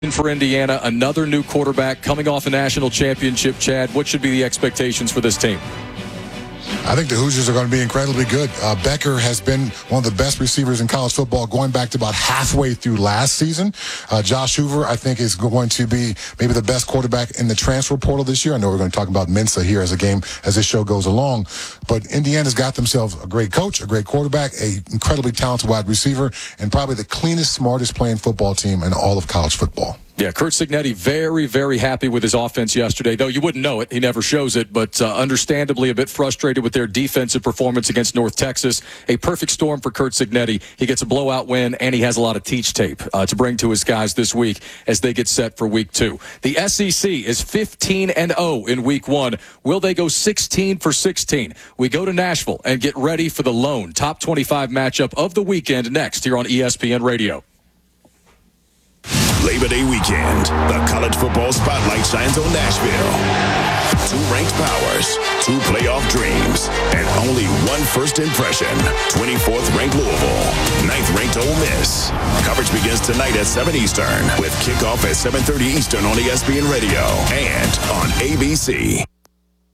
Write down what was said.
For Indiana, another new quarterback coming off a national championship. Chad, what should be the expectations for this team? I think the Hoosiers are going to be incredibly good. Becker has been one of the best receivers in college football going back to about halfway through last season. Josh Hoover, I think, is going to be maybe the best quarterback in the transfer portal this year. I know we're going to talk about Mensa here as this show goes along. But Indiana's got themselves a great coach, a great quarterback, an incredibly talented wide receiver, and probably the cleanest, smartest playing football team in all of college football. Yeah, Curt Cignetti very, very happy with his offense yesterday, though you wouldn't know it. He never shows it, but understandably a bit frustrated with their defensive performance against North Texas. A perfect storm for Curt Cignetti. He gets a blowout win, and he has a lot of teach tape to bring to his guys this week as they get set for Week 2. The SEC is 15-0 in Week 1. Will they go 16 for 16? We go to Nashville and get ready for the lone top 25 matchup of the weekend next here on ESPN Radio. Labor Day weekend, the college football spotlight shines on Nashville. 2 ranked powers, 2 playoff dreams, and only one first impression. 24th ranked Louisville, 9th ranked Ole Miss. Coverage begins tonight at 7 Eastern with kickoff at 7:30 Eastern on ESPN Radio and on ABC.